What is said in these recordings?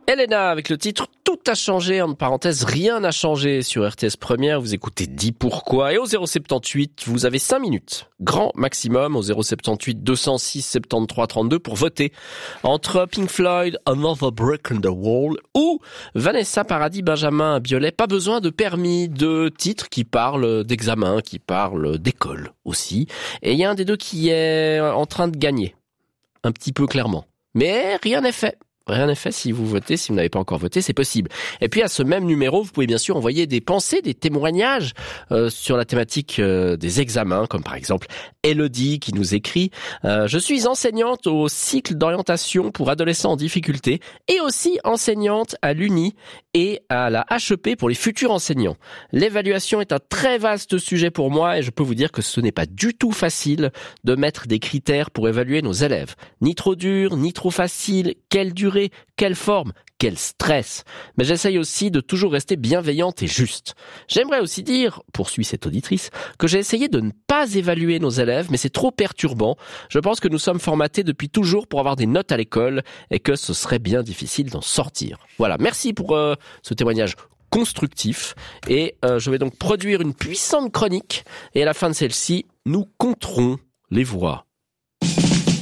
Elena avec le titre Tout a changé, en parenthèse rien n'a changé sur RTS Première, vous écoutez Dis pourquoi et au 078 vous avez 5 minutes, grand maximum au 078 206 73 32 pour voter entre Pink Floyd, Another Brick in the Wall ou Vanessa Paradis, Benjamin Biolay. Pas besoin de permis, de titres qui parlent d'examen, qui parlent d'école aussi, et il y a un des deux qui est en train de gagner, un petit peu clairement, mais rien n'est fait. Rien n'est fait si vous votez, si vous n'avez pas encore voté, c'est possible. Et puis à ce même numéro, vous pouvez bien sûr envoyer des pensées, des témoignages sur la thématique des examens, comme par exemple Elodie qui nous écrit « Je suis enseignante au cycle d'orientation pour adolescents en difficulté et aussi enseignante à l'Uni et à la HEP pour les futurs enseignants. L'évaluation est un très vaste sujet pour moi et je peux vous dire que ce n'est pas du tout facile de mettre des critères pour évaluer nos élèves. Ni trop dur, ni trop facile, quelle durée, quelle forme, quel stress. Mais j'essaye aussi de toujours rester bienveillante et juste. J'aimerais aussi dire, poursuit cette auditrice, que j'ai essayé de ne pas évaluer nos élèves, mais c'est trop perturbant. Je pense que nous sommes formatés depuis toujours pour avoir des notes à l'école et que ce serait bien difficile d'en sortir. » Voilà, merci pour ce témoignage constructif. Et je vais donc produire une puissante chronique. Et à la fin de celle-ci, nous compterons les voix. Pourquoi ?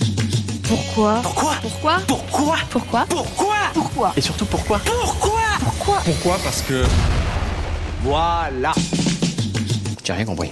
Et surtout pourquoi ? Pourquoi ? Parce que... Voilà. J'ai rien compris.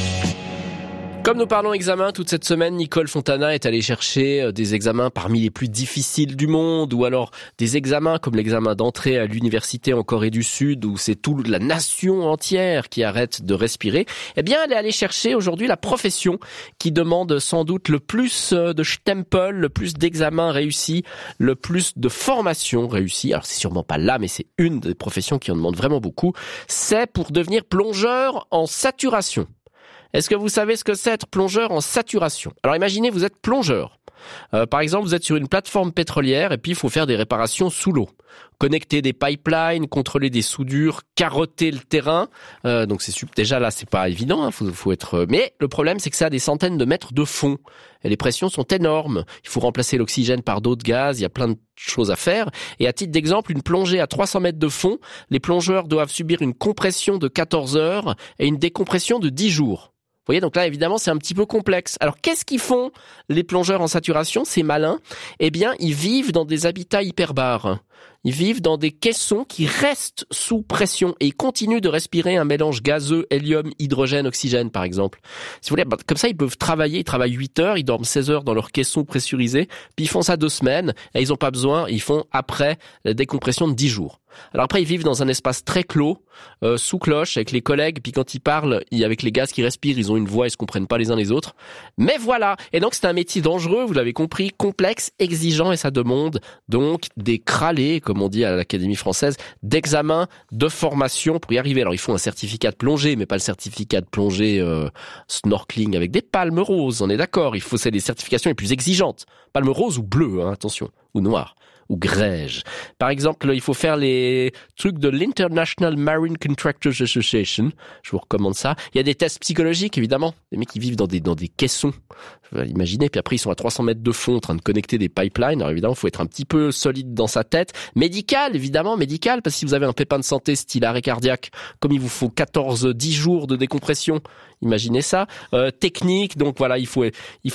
Comme nous parlons examen toute cette semaine, Nicole Fontana est allée chercher des examens parmi les plus difficiles du monde, ou alors des examens comme l'examen d'entrée à l'université en Corée du Sud, où c'est toute la nation entière qui arrête de respirer. Eh bien, elle est allée chercher aujourd'hui la profession qui demande sans doute le plus de stempel, le plus d'examens réussis, le plus de formations réussies. Alors, c'est sûrement pas là, mais c'est une des professions qui en demande vraiment beaucoup. C'est pour devenir plongeur en saturation. Est-ce que vous savez ce que c'est être plongeur en saturation ? Alors imaginez, vous êtes plongeur. Par exemple, vous êtes sur une plateforme pétrolière et puis il faut faire des réparations sous l'eau. Connecter des pipelines, contrôler des soudures, carotter le terrain. Donc déjà là, c'est pas évident. Faut être. Mais le problème, c'est que ça a des centaines de mètres de fond. Et les pressions sont énormes. Il faut remplacer l'oxygène par d'autres gaz. Il y a plein de choses à faire. Et à titre d'exemple, une plongée à 300 mètres de fond, les plongeurs doivent subir une compression de 14 heures et une décompression de 10 jours. Vous voyez, donc là, évidemment, c'est un petit peu complexe. Alors, qu'est-ce qu'ils font, les plongeurs en saturation, ces malins ? Eh bien, ils vivent dans des habitats hyperbares. Ils vivent dans des caissons qui restent sous pression et ils continuent de respirer un mélange gazeux, hélium, hydrogène, oxygène, par exemple. Si vous voulez, comme ça, ils peuvent travailler, ils travaillent 8 heures, ils dorment 16 heures dans leur caisson pressurisé, puis ils font ça 2 semaines et ils n'ont pas besoin, ils font après la décompression de 10 jours. Alors après, ils vivent dans un espace très clos, sous cloche, avec les collègues, puis quand ils parlent, avec les gaz qui respirent, ils ont une voix, ils se comprennent pas les uns les autres. Mais voilà. Et donc, c'est un métier dangereux, vous l'avez compris, complexe, exigeant, et ça demande donc des cralés, comme on dit à l'Académie française, d'examen, de formation pour y arriver. Alors, il faut un certificat de plongée, mais pas le certificat de plongée snorkeling avec des palmes roses, on est d'accord. C'est des certifications les plus exigeantes. Palmes roses ou bleues, hein, attention, ou noires. Ou grège. Par exemple, il faut faire les trucs de l'International Marine Contractors Association. Je vous recommande ça. Il y a des tests psychologiques, évidemment. Les mecs qui vivent dans des caissons. Imaginez. Puis après, ils sont à 300 mètres de fond en train de connecter des pipelines. Alors évidemment, il faut être un petit peu solide dans sa tête. Médical, évidemment, médical. Parce que si vous avez un pépin de santé style arrêt cardiaque, comme il vous faut 10 jours de décompression, imaginez ça. Technique. Donc voilà, il faut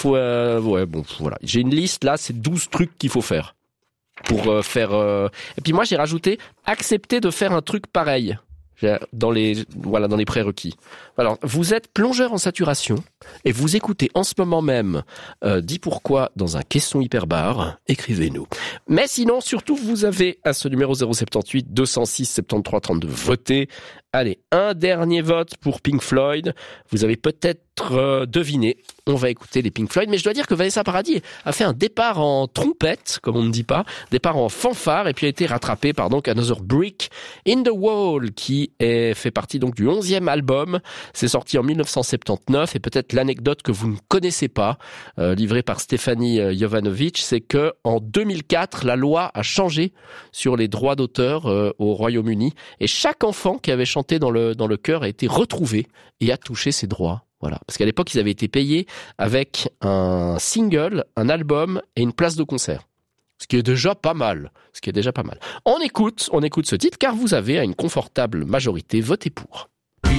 voilà. J'ai une liste là, c'est 12 trucs qu'il faut faire. Pour faire et puis moi j'ai rajouté accepter de faire un truc pareil dans les prérequis. Alors vous êtes plongeur en saturation et vous écoutez en ce moment même Dis pourquoi dans un caisson hyperbar, écrivez-nous. Mais sinon surtout vous avez à ce numéro 078 206 73 32 votez. Allez, un dernier vote pour Pink Floyd. Vous avez peut-être deviné. On va écouter les Pink Floyd. Mais je dois dire que Vanessa Paradis a fait un départ en trompette, comme on ne dit pas, départ en fanfare, et puis a été rattrapée par donc Another Brick in the Wall, qui fait partie donc du 11e album. C'est sorti en 1979, et peut-être l'anecdote que vous ne connaissez pas, livrée par Stéphanie Jovanovic, c'est que en 2004, la loi a changé sur les droits d'auteur au Royaume-Uni, et chaque enfant qui avait chanté dans le chœur a été retrouvé et a touché ses droits. Voilà. Parce qu'à l'époque, ils avaient été payés avec un single, un album et une place de concert. Ce qui est déjà pas mal. On écoute ce titre car vous avez à une confortable majorité voté pour.